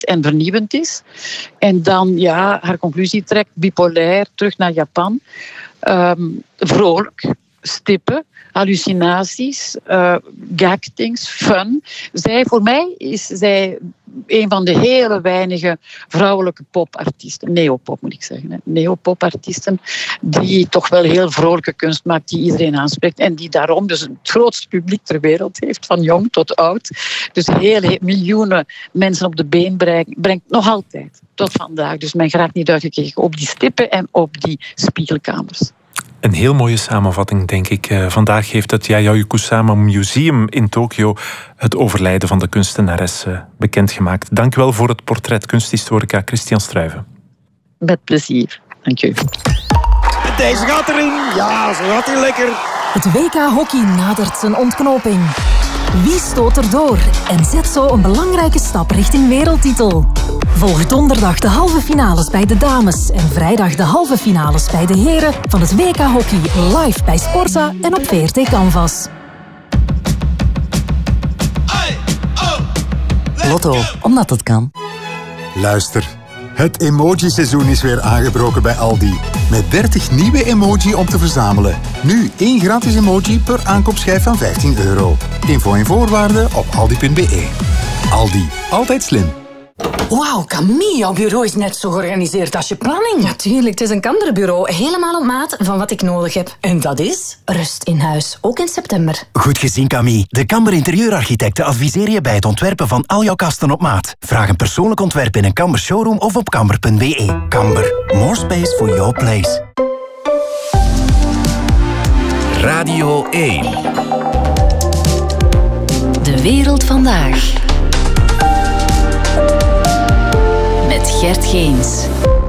en vernieuwend is. En dan haar conclusie trekt, bipolair, terug naar Japan. Vrolijk, stippen, hallucinaties, gagthings, fun. Voor mij is zij een van de hele weinige vrouwelijke popartiesten, neopop moet ik zeggen, neopopartiesten, die toch wel heel vrolijke kunst maakt, die iedereen aanspreekt en die daarom dus het grootste publiek ter wereld heeft, van jong tot oud. Dus heel miljoenen mensen op de been brengt nog altijd, tot vandaag. Dus men geraakt niet uitgekeken op die stippen en op die spiegelkamers. Een heel mooie samenvatting, denk ik. Vandaag heeft het Yayoi Kusama Museum in Tokio het overlijden van de kunstenares bekendgemaakt. Dank u wel voor het portret, kunsthistorica Christian Struyven. Met plezier. Dank u. Deze gaat erin. Ja, ze gaat hier lekker. Het WK Hockey nadert zijn ontknoping. Wie stoot er door en zet zo een belangrijke stap richting wereldtitel? Volg donderdag de halve finales bij de dames en vrijdag de halve finales bij de heren van het WK Hockey live bij Sporza en op VRT Canvas. Lotto, omdat het kan. Luister, het emoji-seizoen is weer aangebroken bij Aldi. Met 30 nieuwe emoji om te verzamelen. Nu 1 gratis emoji per aankoopschijf van €15. Info en voorwaarden op aldi.be. Aldi, altijd slim. Wauw, Camille, jouw bureau is net zo georganiseerd als je planning. Natuurlijk, het is een Kamberbureau. Helemaal op maat van wat ik nodig heb. En dat is? Rust in huis, ook in september. Goed gezien, Camille. De Kamber Interieurarchitecten adviseren je bij het ontwerpen van al jouw kasten op maat. Vraag een persoonlijk ontwerp in een Kamber showroom of op kamber.be. Kamber, more space for your place. Radio 1. De wereld vandaag. Met Gert Geens.